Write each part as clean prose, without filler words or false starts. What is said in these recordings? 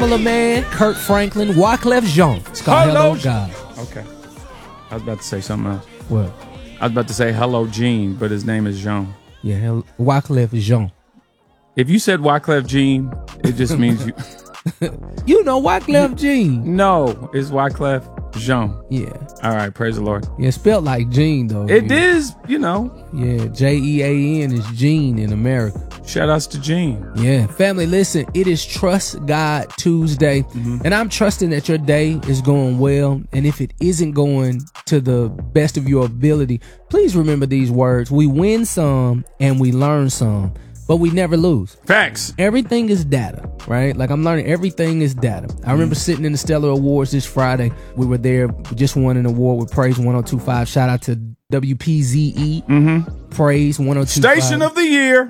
Man, Kirk Franklin, Wyclef Jean. It's called Hello God. Okay. I was about to say something else. What? I was about to say Hello Gene, but his name is Jean. Yeah, Wyclef Jean. If you said Wyclef Jean, it just means you... You know Wyclef Jean. No, it's Wyclef Jean. Yeah. All right, praise the Lord. Yeah, spelled like Gene, though. It is, you know. Yeah, Jean is Gene in America. Shout outs to Gene. Yeah. Family, listen, it is Trust God Tuesday, and I'm trusting that your day is going well, and if it isn't going to the best of your ability, please remember these words. We win some and we learn some, but we never lose. Facts. Everything is data, right? Like I'm learning everything is data. I remember sitting in the Stellar Awards this Friday. We were there. We just won an award with Praise 102.5. Shout out to WPZE. Praise 102.5. Station of the year.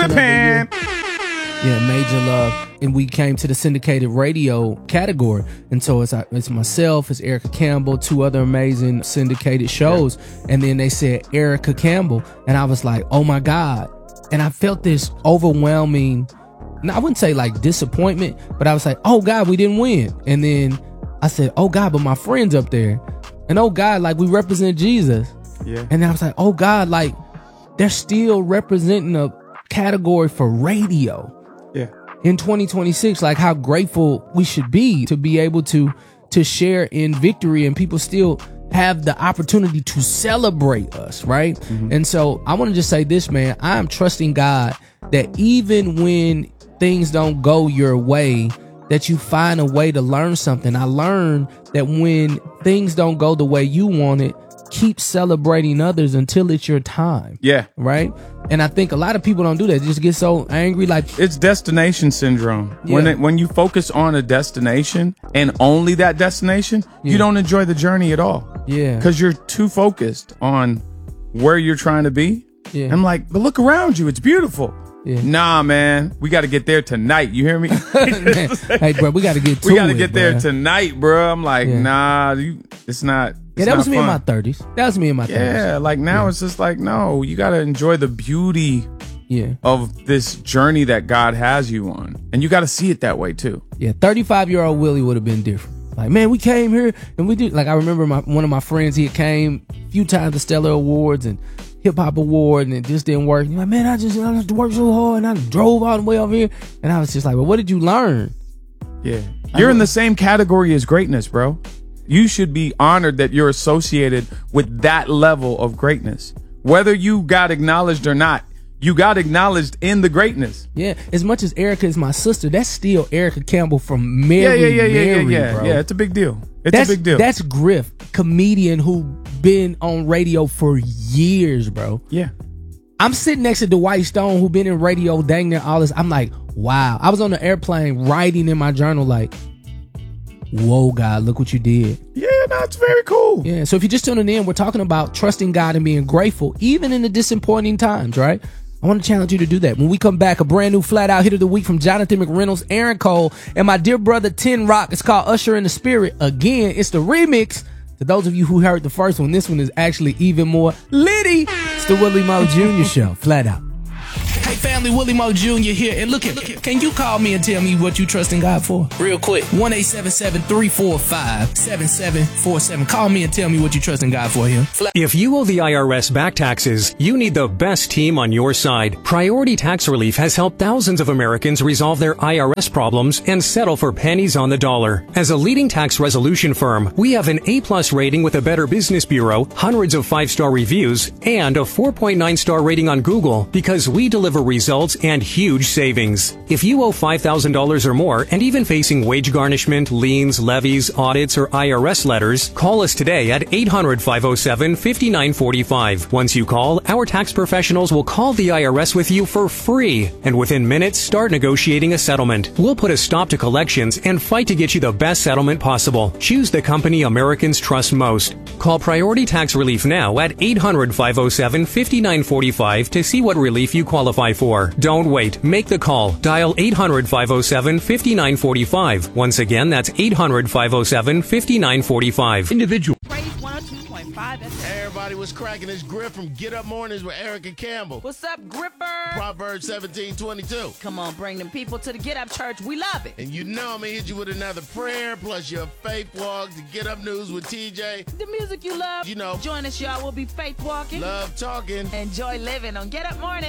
Yeah, major love. And we came to the syndicated radio category. And so it's myself, it's Erica Campbell, two other amazing syndicated shows. And then they said Erica Campbell. And I was like, oh my God. And I felt this overwhelming, I wouldn't say like disappointment, but I was like, oh God, we didn't win. And then I said, oh God, but my friend's up there. And oh God, like we represent Jesus. Yeah. And I was like, oh God, like they're still representing a category for radio. Yeah. In 2026, like how grateful we should be to be able to share in victory, and people still have the opportunity to celebrate us, right? And so I want to just say this, man, I'm trusting God that even when things don't go your way, that you find a way to learn something. I learned that when things don't go the way you want it, keep celebrating others until it's your time. Yeah. Right? And I think a lot of people don't do that. They just get so angry. Like it's destination syndrome. Yeah. When you focus on a destination and only that destination, you don't enjoy the journey at all. Yeah. Because you're too focused on where you're trying to be. Yeah. I'm like, but look around you. It's beautiful. Yeah. Nah, man. We got to get there tonight. You hear me? Hey, bro, we got to get to it. We got to get there tonight, bro. I'm like, nah, it's not. Yeah, that was me in my 30s. That was me in my 30s. Yeah, like now it's just like, no, you got to enjoy the beauty of this journey that God has you on. And you got to see it that way too. Yeah, 35-year-old Willie would have been different. Like, man, we came here and we did. Like, I remember one of my friends, he had came a few times to Stellar Awards and Hip Hop Award, and it just didn't work. He's like, man, I just worked so hard and I drove all the way over here. And I was just like, well, what did you learn? Yeah. You're in the same category as greatness, bro. You should be honored that you're associated with that level of greatness. Whether you got acknowledged or not, you got acknowledged in the greatness. Yeah, as much as Erica is my sister, that's still Erica Campbell from Mary. Yeah, bro. Yeah, it's a big deal. It's a big deal. That's Griff, comedian who been on radio for years, bro. Yeah. I'm sitting next to Dwight Stone, who been in radio dang near all this. I'm like, wow. I was on the airplane writing in my journal like, whoa, God, look what you did. Yeah, no, it's very cool. Yeah, so if you're just tuning in, we're talking about trusting God and being grateful, even in the disappointing times, right? I want to challenge you to do that. When we come back, a brand new flat out hit of the week from Jonathan McReynolds, Aaron Cole, and my dear brother, Tin Rock. It's called Usher in the Spirit. Again, it's the remix. To those of you who heard the first one, this one is actually even more litty. It's the Willie Mo Jr. Show, flat out. Hey family, Willie Mo Jr. here, and look at, can you call me and tell me what you trust in God for? Real quick, 1-877-345-7747. Call me and tell me what you trust in God for here. If you owe the IRS back taxes, you need the best team on your side. Priority Tax Relief has helped thousands of Americans resolve their IRS problems and settle for pennies on the dollar. As a leading tax resolution firm, we have an A+ rating with the Better Business Bureau, hundreds of 5-star reviews, and a 4.9-star rating on Google because we deliver results and huge savings. If you owe $5,000 or more and even facing wage garnishment, liens, levies, audits, or IRS letters, call us today at 800-507-5945. Once you call, our tax professionals will call the IRS with you for free, and within minutes, start negotiating a settlement. We'll put a stop to collections and fight to get you the best settlement possible. Choose the company Americans trust most. Call Priority Tax Relief now at 800-507-5945 to see what relief you qualify for. Don't wait. Make the call. Dial 800-507-5945. Once again, that's 800-507-5945. Individual. Praise 102.5 FM. Everybody everybody? What's cracking? It's Griff from Get Up Mornings with Erica Campbell. What's up, Gripper? Proverbs 17:22. Come on, bring them people to the Get Up Church. We love it. And you know I'm going to hit you with another prayer plus your faith walk to Get Up News with TJ. The music you love. You know. Join us, y'all. We'll be faith walking. Love talking. Enjoy living on Get Up Morning.